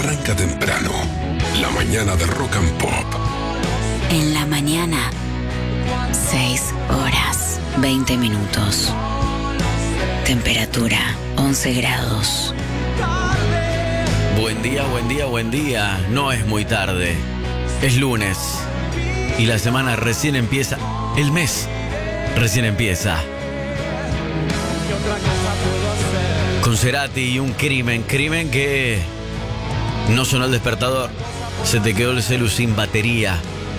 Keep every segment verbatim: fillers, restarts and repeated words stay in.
arranca temprano. La mañana de Rock and Pop. En la mañana, seis horas, veinte minutos. Temperatura, once grados. Buen día, buen día, buen día. No es muy tarde. Es lunes. Y la semana recién empieza. El mes recién empieza. Con Cerati y un crimen. Crimen que no sonó el despertador. Se te quedó el celu sin batería.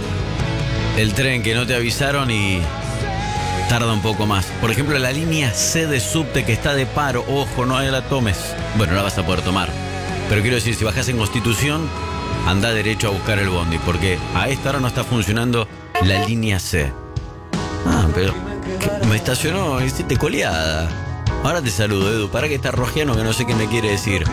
El tren que no te avisaron y tarda un poco más. Por ejemplo, la línea C de subte que está de paro. Ojo, no la tomes. Bueno, la vas a poder tomar. Pero quiero decir, si bajás en Constitución, anda derecho a buscar el bondi. Porque a esta hora no está funcionando la línea C. Ah, pero ¿qué? Me estacionó, hiciste coleada. Ahora te saludo, Edu. Para que está Rogiano que no sé qué me quiere decir.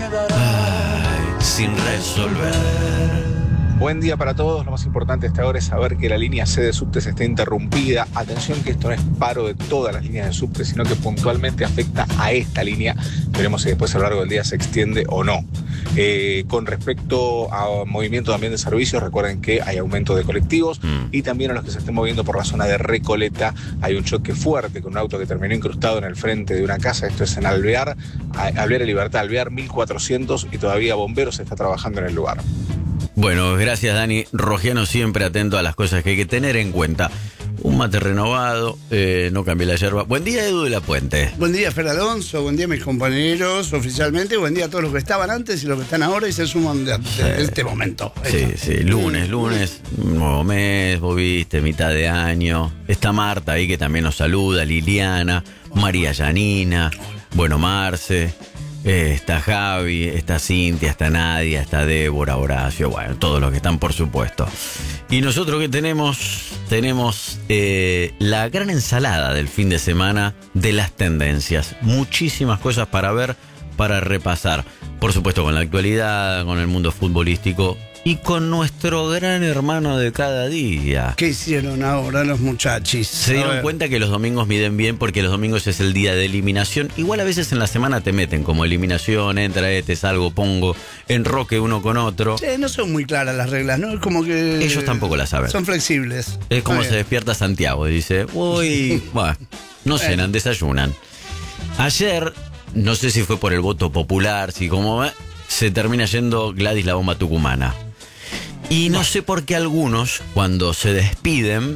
Ay, sin resolver. Buen día para todos. Lo más importante hasta ahora es saber que la línea C de subtes está interrumpida. Atención que esto no es paro de todas las líneas de subte, sino que puntualmente afecta a esta línea. Veremos si después a lo largo del día se extiende o no. Eh, con respecto a movimiento también de servicios, recuerden que hay aumento de colectivos mm. y también a los que se estén moviendo por la zona de Recoleta hay un choque fuerte con un auto que terminó incrustado en el frente de una casa. Esto es en Alvear, Alvear y Libertad, Alvear mil cuatrocientos, y todavía bomberos está trabajando en el lugar. Bueno, gracias Dani. Rogiano siempre atento a las cosas que hay que tener en cuenta. Un mate renovado, eh, no cambié la yerba. Buen día, Edu de la Puente. Buen día, Fer Alonso. Buen día, mis compañeros oficialmente. Buen día a todos los que estaban antes y los que están ahora y se suman de, de, sí. de este momento. Sí, sí, lunes, lunes, nuevo mes, vos viste, mitad de año. Está Marta ahí que también nos saluda, Liliana, María Yanina, bueno, Marce. Eh, está Javi, está Cintia, está Nadia, está Débora, Horacio, bueno, todos los que están, por supuesto. Y nosotros que tenemos, tenemos eh, la gran ensalada del fin de semana de las tendencias. Muchísimas cosas para ver, para repasar. Por supuesto, con la actualidad, con el mundo futbolístico y con nuestro gran hermano de cada día. ¿Qué hicieron ahora los muchachos? Se dieron cuenta que los domingos miden bien porque los domingos es el día de eliminación. Igual a veces en la semana te meten como eliminación, entra este, salgo, pongo, enroque uno con otro. Sí, no son muy claras las reglas, ¿no? Es como que... Ellos tampoco las saben. Son flexibles. Es como se despierta Santiago y dice, uy, bueno, no cenan, desayunan. Ayer, no sé si fue por el voto popular, si como se termina yendo Gladys la bomba tucumana. Y no sé por qué algunos, cuando se despiden,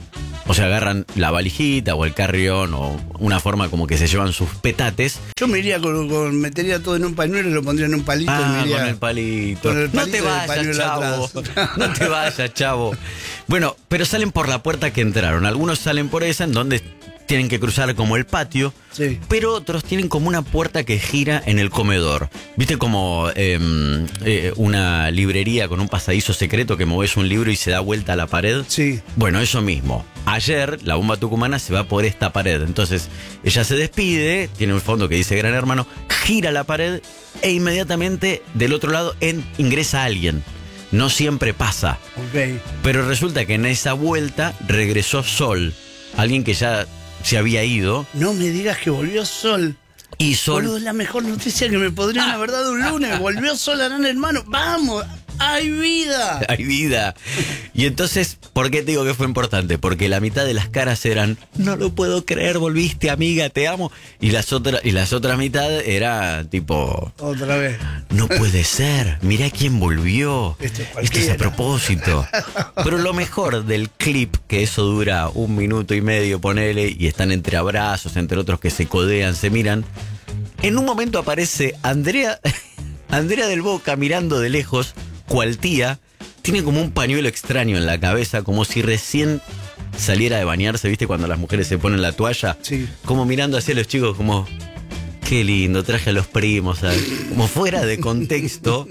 o sea, agarran la valijita o el carrión o una forma como que se llevan sus petates. Yo me iría con, con metería todo en un pañuelo y lo pondría en un palito. Ah, y me iría con el palito. Con el palito no te vayas, chavo. No te vayas, chavo. Bueno, pero salen por la puerta que entraron. Algunos salen por esa, en donde tienen que cruzar como el patio, sí. Pero otros tienen como una puerta que gira en el comedor. ¿Viste como eh, eh, una librería con un pasadizo secreto que mueves un libro y se da vuelta a la pared? Sí. Bueno, eso mismo. Ayer la bomba tucumana se va por esta pared. Entonces ella se despide, tiene un fondo que dice Gran Hermano, gira la pared e inmediatamente del otro lado en, ingresa alguien. No siempre pasa. Okay. Pero resulta que en esa vuelta regresó Sol. Alguien que ya se había ido. No me digas que volvió Sol. Y Sol. Boludo, es la mejor noticia que me podrían haber dado un lunes. Volvió Sol a Gran Hermano. ¡Vamos! ¡Hay vida! ¡Hay vida! Y entonces, ¿por qué te digo que fue importante? Porque la mitad de las caras eran, no lo puedo creer, volviste, amiga, te amo. Y las otras, y las otras mitad era tipo, otra vez. No puede ser, mirá quién volvió. Esto es, Esto es a propósito. Pero lo mejor del clip, que eso dura un minuto y medio, ponele, y están entre abrazos, entre otros que se codean, se miran. En un momento aparece Andrea, Andrea del Boca mirando de lejos, cual tía, tiene como un pañuelo extraño en la cabeza, como si recién saliera de bañarse, ¿viste? Cuando las mujeres se ponen la toalla. Sí. Como mirando hacia los chicos, como, qué lindo, traje a los primos, ¿sabes? Como fuera de contexto.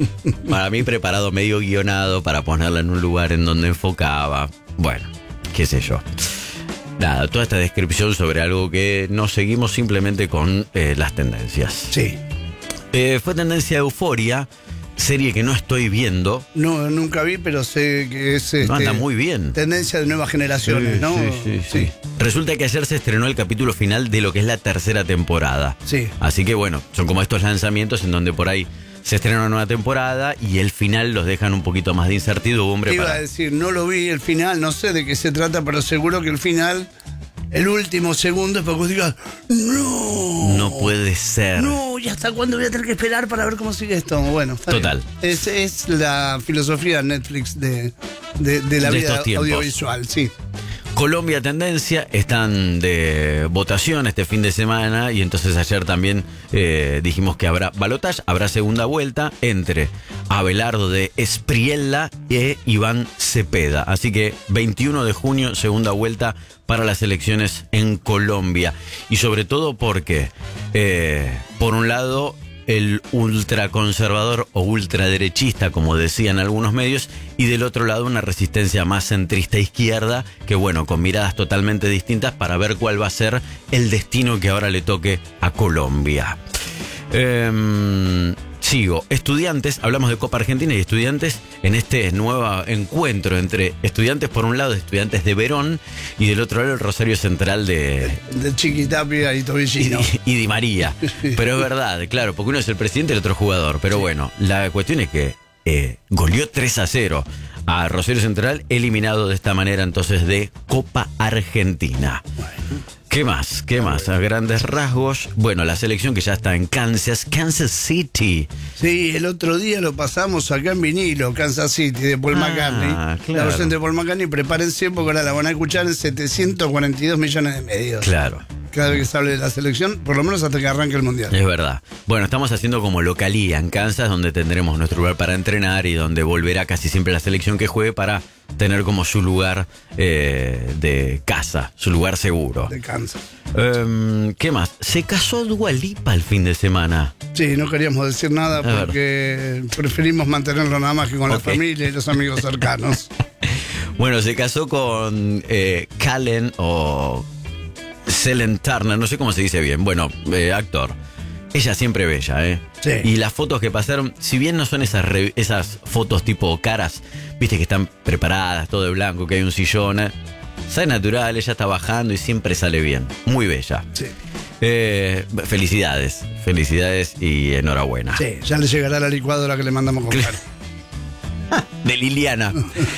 Para mí preparado, medio guionado, para ponerla en un lugar en donde enfocaba. Bueno, qué sé yo. Nada, toda esta descripción sobre algo que nos seguimos simplemente con eh, las tendencias. Sí. Eh, fue tendencia Euforia, serie que no estoy viendo. No, nunca vi, pero sé que es este, no, anda muy bien. Tendencia de nuevas generaciones, sí, ¿no? Sí, sí, sí, sí. Resulta que ayer se estrenó el capítulo final de lo que es la tercera temporada. Sí. Así que bueno, son como estos lanzamientos en donde por ahí se estrena una nueva temporada y el final los dejan un poquito más de incertidumbre. Te iba para... a decir, no lo vi el final, no sé de qué se trata, pero seguro que el final, el último segundo es para que vos digas, no. No puede ser. No, ¿y hasta cuándo voy a tener que esperar para ver cómo sigue esto? Bueno, está Total. bien. Es, es la filosofía de Netflix de, de, de la De vida estos tiempos. audiovisual, sí. Colombia Tendencia están de votación este fin de semana y entonces ayer también eh, dijimos que habrá balotaje, habrá segunda vuelta entre Abelardo de Espriella e Iván Cepeda. Así que veintiuno de junio, segunda vuelta para las elecciones en Colombia. Y sobre todo porque, eh, por un lado, el ultraconservador o ultraderechista, como decían algunos medios, y del otro lado una resistencia más centrista izquierda, que bueno, con miradas totalmente distintas para ver cuál va a ser el destino que ahora le toque a Colombia. Eh, sigo. Estudiantes, hablamos de Copa Argentina y estudiantes en este nuevo encuentro entre estudiantes por un lado, estudiantes de Verón, y del otro lado el Rosario Central de... De Chiquitapia y Tobillino. Y, y Di María. Pero es verdad, claro, porque uno es el presidente y el otro jugador. Pero bueno, la cuestión es que eh, goleó tres a cero a Rosario Central, eliminado de esta manera entonces de Copa Argentina. ¿Qué más? ¿Qué más? A grandes rasgos, bueno, la selección que ya está en Kansas, Kansas City. Sí, el otro día lo pasamos acá en vinilo, Kansas City, de Paul Ah, McCartney. claro. La versión de Paul McCartney, prepárense porque ahora la van a escuchar en setecientos cuarenta y dos millones de medios. Claro. Cada vez que se hable de la selección, por lo menos hasta que arranque el Mundial. Es verdad. Bueno, estamos haciendo como localía en Kansas, donde tendremos nuestro lugar para entrenar y donde volverá casi siempre la selección que juegue para tener como su lugar eh, de casa, su lugar seguro. De Kansas. Um, ¿Qué más? Se casó Dua Lipa el fin de semana. Sí, no queríamos decir nada ver. porque preferimos mantenerlo nada más que con Ok. la familia y los amigos cercanos. Bueno, se casó con eh, Callen o Selen Turner, no sé cómo se dice bien. Bueno, eh, actor. Ella siempre bella, ¿eh? Sí. Y las fotos que pasaron, si bien no son esas, re- esas fotos tipo caras, viste que están preparadas, todo de blanco, que hay un sillón, ¿eh? Sale natural, ella está bajando y siempre sale bien. Muy bella. Sí. Eh, felicidades, felicidades y enhorabuena. Sí, ya le llegará la licuadora que le mandamos a comprar. De Liliana.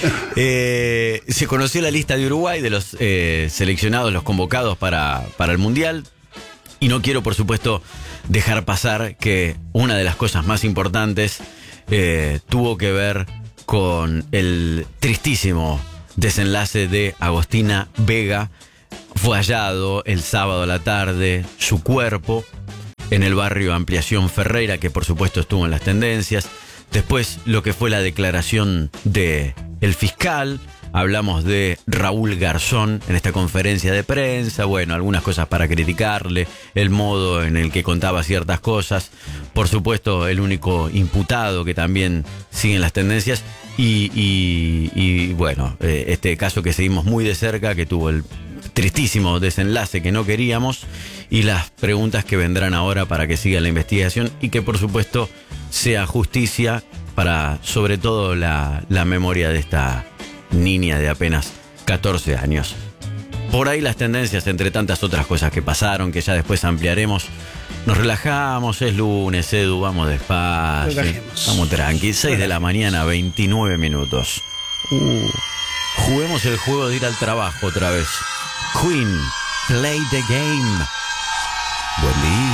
Eh, se conoció la lista de Uruguay de los eh, seleccionados, los convocados para, para el Mundial. Y no quiero, por supuesto, dejar pasar que una de las cosas más importantes eh, tuvo que ver con el tristísimo desenlace de Agostina Vega. Fue hallado el sábado a la tarde su cuerpo en el barrio Ampliación Ferreira, que por supuesto estuvo en las tendencias. Después lo que fue la declaración de el fiscal. Hablamos de Raúl Garzón en esta conferencia de prensa. Bueno, algunas cosas para criticarle, el modo en el que contaba ciertas cosas. Por supuesto, el único imputado que también sigue en las tendencias. Y, y, y bueno, eh, este caso que seguimos muy de cerca, que tuvo el tristísimo desenlace que no queríamos. Y las preguntas que vendrán ahora para que siga la investigación y que por supuesto sea justicia para sobre todo la, la memoria de esta niña de apenas catorce años. Por ahí las tendencias, entre tantas otras cosas que pasaron, que ya después ampliaremos. Nos relajamos, es lunes, Edu, vamos despacio. Relajemos. Vamos tranqui, seis de la mañana, veintinueve minutos. Uh, juguemos el juego de ir al trabajo otra vez. Queen, play the game. Buen día.